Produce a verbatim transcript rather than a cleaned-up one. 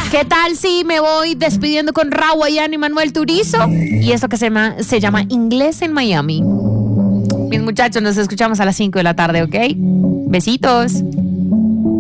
¿Qué tal si me voy despidiendo con Rawayana y Manuel Turizo? Y esto que se llama, se llama Inglés en Miami. Mis muchachos, nos escuchamos a las cinco de la tarde, ¿ok? Besitos.